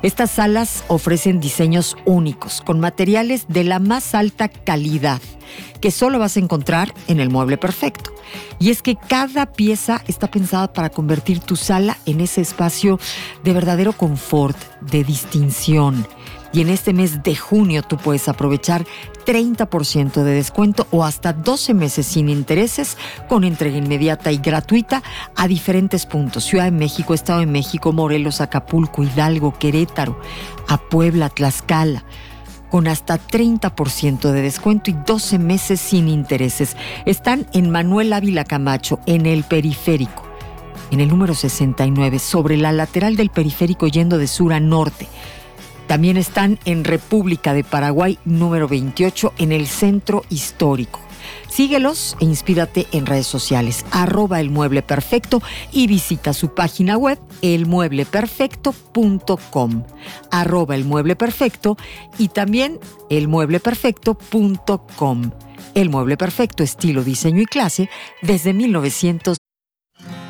Estas salas ofrecen diseños únicos, con materiales de la más alta calidad, que solo vas a encontrar en El Mueble Perfecto. Y es que cada pieza está pensada para convertir tu sala en ese espacio de verdadero confort, de distinción. Y en este mes de junio tú puedes aprovechar 30% de descuento o hasta 12 meses sin intereses con entrega inmediata y gratuita a diferentes puntos: Ciudad de México, Estado de México, Morelos, Acapulco, Hidalgo, Querétaro, a Puebla, Tlaxcala, con hasta 30% de descuento y 12 meses sin intereses. Están en Manuel Ávila Camacho, en el Periférico, en el número 69, sobre la lateral del Periférico yendo de sur a norte. También están en República de Paraguay, número 28, en el Centro Histórico. Síguelos e inspírate en redes sociales, @elmuebleperfecto, y visita su página web, elmuebleperfecto.com, @elmuebleperfecto, y también elmuebleperfecto.com. El Mueble Perfecto, estilo, diseño y clase desde 1900.